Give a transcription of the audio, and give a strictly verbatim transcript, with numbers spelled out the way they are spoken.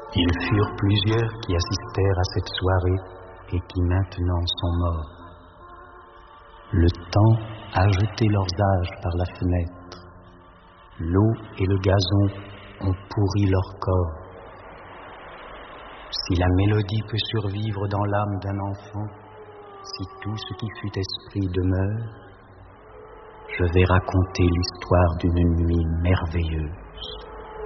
Ils furent plusieurs qui assistèrent à cette soirée et qui maintenant sont morts. Le temps a jeté leurs âges par la fenêtre. L'eau et le gazon ont pourri leur corps. Si la mélodie peut survivre dans l'âme d'un enfant, si tout ce qui fut esprit demeure, je vais raconter l'histoire d'une nuit merveilleuse.